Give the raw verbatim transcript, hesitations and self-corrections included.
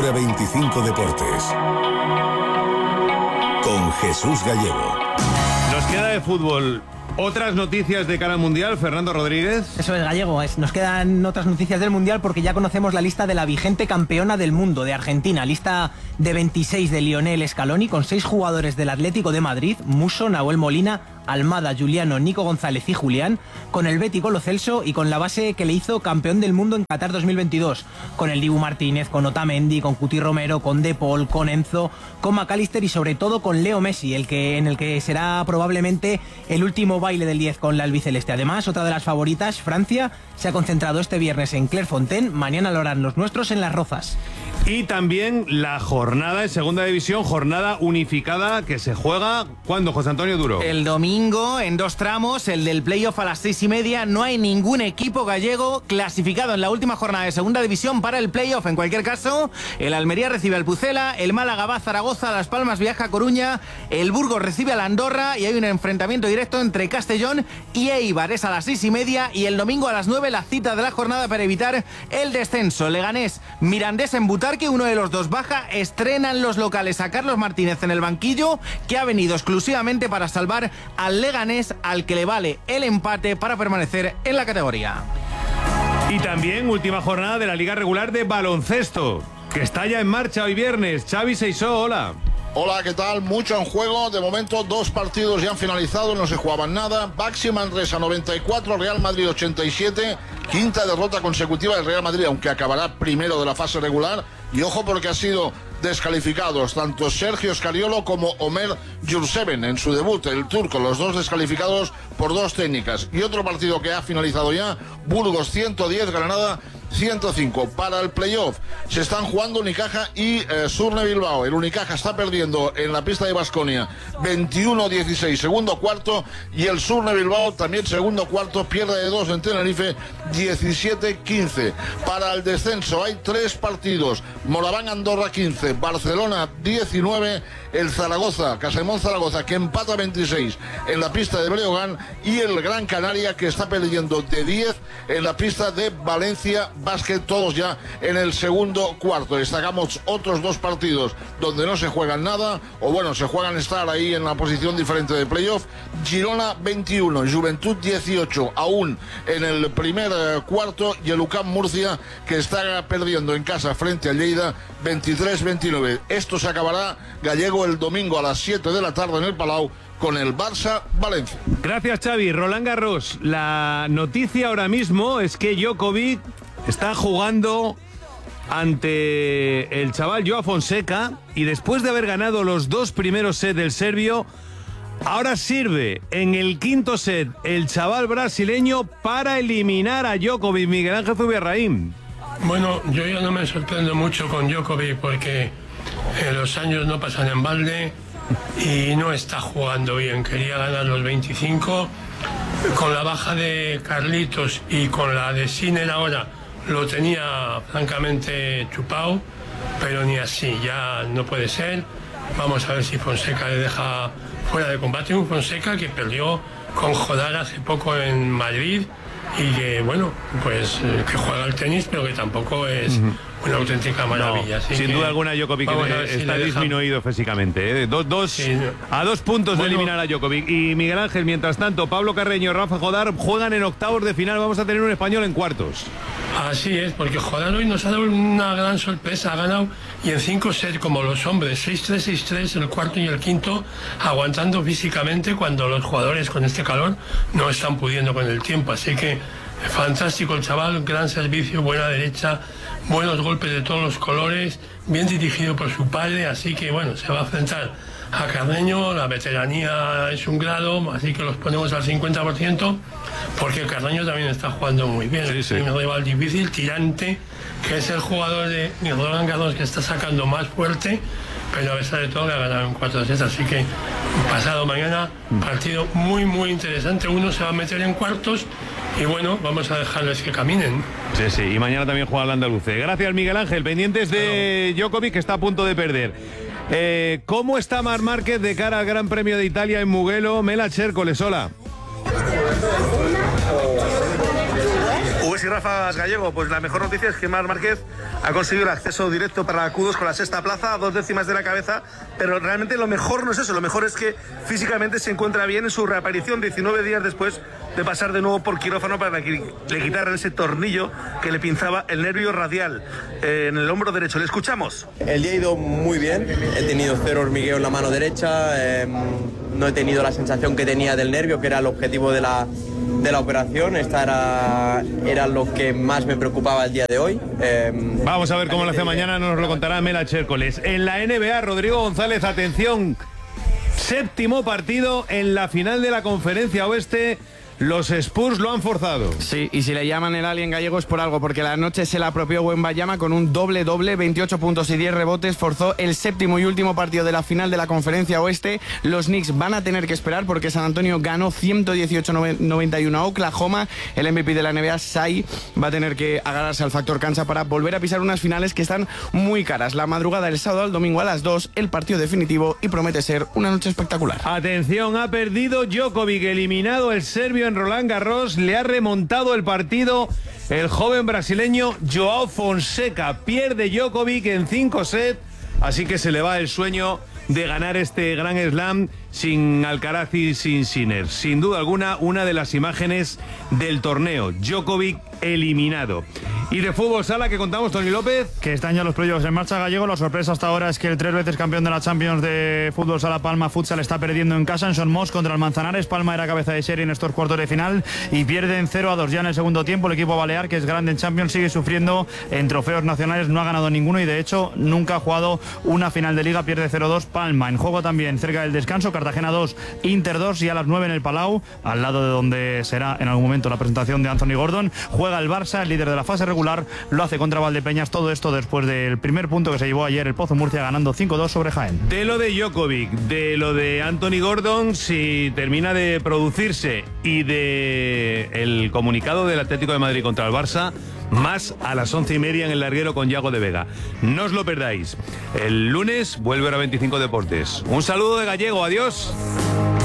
Ultra veinticinco Deportes. Con Jesús Gallego. Nos queda de fútbol otras noticias de cara al Mundial, Fernando Rodríguez. Eso es, Gallego. Es, nos quedan otras noticias del Mundial porque ya conocemos la lista de la vigente campeona del mundo de Argentina. Lista de veintiséis de Lionel Scaloni, con seis jugadores del Atlético de Madrid: Musso, Nahuel Molina, Almada, Juliano, Nico González y Julián, con el Betis, con Lo Celso y con la base que le hizo campeón del mundo en Qatar dos mil veintidós, con el Dibu Martínez, con Otamendi, con Cuti Romero, con De Paul, con Enzo, con McAllister y sobre todo con Leo Messi, el que en el que será probablemente el último baile del diez con la albiceleste. Además, otra de las favoritas, Francia, se ha concentrado este viernes en Clairefontaine, mañana lo harán los nuestros en Las Rozas. Y también la jornada en Segunda División, jornada unificada que se juega, ¿cuándo, José Antonio Duro? El domingo, en dos tramos, el del playoff a las seis y media. No hay ningún equipo gallego clasificado en la última jornada de Segunda División para el playoff. En cualquier caso, el Almería recibe al Pucela, el Málaga va a Zaragoza, Las Palmas viaja a Coruña, el Burgos recibe al Andorra y hay un enfrentamiento directo entre Castellón y Eibar. Es a las seis y media y el domingo a las nueve la cita de la jornada para evitar el descenso. Leganés, Mirandés en Butarque, uno de los dos baja. Estrenan los locales a Carlos Martínez en el banquillo, que ha venido exclusivamente para salvar al Leganés, al que le vale el empate para permanecer en la categoría. Y también última jornada de la Liga Regular de Baloncesto, que está ya en marcha hoy viernes. Xavi Seisó, hola. Hola, ¿qué tal? Mucho en juego. De momento, dos partidos ya han finalizado, no se jugaban nada. Baxi Manresa noventa y cuatro, Real Madrid ochenta y siete. Quinta derrota consecutiva del Real Madrid, aunque acabará primero de la fase regular. Y ojo, porque ha sido descalificados tanto Sergio Scariolo como Omer Yurseven en su debut, el turco, los dos descalificados por dos técnicas. Y otro partido que ha finalizado ya, Burgos ciento diez, Granada ciento cinco. Para el playoff se están jugando Unicaja y eh, Surne Bilbao. El Unicaja está perdiendo en la pista de Baskonia veintiuno dieciséis, segundo cuarto, y el Surne Bilbao también segundo cuarto, pierde de dos en Tenerife diecisiete quince. Para el descenso hay tres partidos: Moraván Andorra quince, Barcelona diecinueve, el Zaragoza, Casemón Zaragoza, que empata veintiséis en la pista de Breogán, y el Gran Canaria, que está perdiendo de diez en la pista de Valencia Básquet, todos ya en el segundo cuarto. Destacamos otros dos partidos donde no se juegan nada, o bueno, se juegan estar ahí en la posición diferente de playoff. Girona veintiuno, Juventud dieciocho, aún en el primer eh, cuarto, y el U C A M Murcia, que está perdiendo en casa frente a Lleida veintitrés veintinueve. Esto se acabará, Gallego, el domingo a las siete de la tarde en el Palau, con el Barça-Valencia. Gracias, Xavi. Roland Garros, la noticia ahora mismo es que Djokovic está jugando ante el chaval Joao Fonseca, y después de haber ganado los dos primeros sets del serbio, ahora sirve en el quinto set el chaval brasileño para eliminar a Djokovic. Miguel Ángel Zubiarraín. Bueno, yo ya no me sorprendo mucho con Djokovic, porque eh, los años no pasan en balde y no está jugando bien. Quería ganar los veinticinco. Con la baja de Carlitos y con la de Sinner ahora lo tenía francamente chupado, pero ni así, ya no puede ser. Vamos a ver si Fonseca le deja fuera de combate. Un Fonseca que perdió con Jodar hace poco en Madrid y que, bueno, pues eh, que juega al tenis, pero que tampoco es uh-huh. una auténtica maravilla. No, Así sin que duda alguna, Djokovic si está disminuido físicamente. ¿eh? Dos, dos, sí, no. A dos puntos bueno, de eliminar a Djokovic. Y Miguel Ángel, mientras tanto, Pablo Carreño y Rafa Jodar juegan en octavos de final. Vamos a tener un español en cuartos. Así es, porque Jodar hoy nos ha dado una gran sorpresa. Ha ganado, y en cinco sets como los hombres, seis tres, seis tres, el cuarto y el quinto, aguantando físicamente cuando los jugadores con este calor no están pudiendo con el tiempo. Así que fantástico el chaval, gran servicio, buena derecha, buenos golpes de todos los colores, bien dirigido por su padre. Así que bueno, se va a enfrentar a Carreño. La veteranía es un grado, así que los ponemos al cincuenta por ciento, porque Carreño también está jugando muy bien. Sí, sí. Es un rival difícil, tirante, que es el jugador de Roland Garros que está sacando más fuerte, pero a pesar de todo le ha ganado en cuatro sets. Así que pasado mañana, partido muy muy interesante. Uno se va a meter en cuartos y bueno, vamos a dejarles que caminen. Sí, sí, y mañana también juega el andaluce. Gracias, Miguel Ángel. Pendientes de Djokovic, que está a punto de perder. Eh, ¿Cómo está Marc Márquez de cara al Gran Premio de Italia en Mugello? Mela Chércoles, hola. U S y Rafa Gallego, pues la mejor noticia es que Marc Márquez ha conseguido el acceso directo para la Q dos con la sexta plaza, a dos décimas de la cabeza, pero realmente lo mejor no es eso, lo mejor es que físicamente se encuentra bien en su reaparición diecinueve días después de pasar de nuevo por quirófano para que le quitaran ese tornillo que le pinzaba el nervio radial eh, en el hombro derecho. Le escuchamos. El día ha ido muy bien, he tenido cero hormigueo en la mano derecha, eh, no he tenido la sensación que tenía del nervio, que era el objetivo de la, de la operación. Esta era, era lo que más me preocupaba el día de hoy. Eh, Vamos a ver cómo lo hace mañana, nos lo contará Mela Chércoles. En la N B A, Rodrigo González, atención, séptimo partido en la final de la Conferencia Oeste. Los Spurs lo han forzado. Sí, y si le llaman el alien gallego es por algo, porque la noche se la apropió Wembanyama con un doble-doble, veintiocho puntos y diez rebotes, forzó el séptimo y último partido de la final de la Conferencia Oeste. Los Knicks van a tener que esperar porque San Antonio ganó ciento dieciocho a noventa y uno a Oklahoma. El M V P de la N B A, Shai, va a tener que agarrarse al factor cancha para volver a pisar unas finales que están muy caras. La madrugada del sábado al domingo a las dos, el partido definitivo, y promete ser una noche espectacular. Atención, ha perdido Djokovic, eliminado el serbio en Roland Garros, le ha remontado el partido el joven brasileño Joao Fonseca. Pierde Djokovic en cinco sets, así que se le va el sueño de ganar este Grand Slam sin Alcaraz y sin Sinner. Sin duda alguna, una de las imágenes del torneo. Djokovic eliminado. Y de fútbol sala, que contamos, Tony López. Que están ya los playoffs en marcha, Gallego. La sorpresa hasta ahora es que el tres veces campeón de la Champions de fútbol sala Palma Futsal está perdiendo en casa en Son Mos contra el Manzanares. Palma era cabeza de serie en estos cuartos de final y pierden cero a dos ya en el segundo tiempo. El equipo balear, que es grande en Champions, sigue sufriendo en trofeos nacionales. No ha ganado ninguno y de hecho nunca ha jugado una final de liga. Pierde cero dos Palma. En juego también cerca del descanso, Cartagena dos, Inter dos, y a las nueve en el Palau, al lado de donde será en algún momento la presentación de Anthony Gordon, juega el Barça, el líder de la fase regular. Lo hace contra Valdepeñas, todo esto después del primer punto que se llevó ayer el Pozo Murcia, ganando cinco dos sobre Jaén. De lo de Djokovic, de lo de Anthony Gordon, si termina de producirse, y de el comunicado del Atlético de Madrid contra el Barça, más a las once y media en el larguero con Yago de Vega. No os lo perdáis. El lunes vuelve a veinticinco Deportes. Un saludo de Gallego, adiós.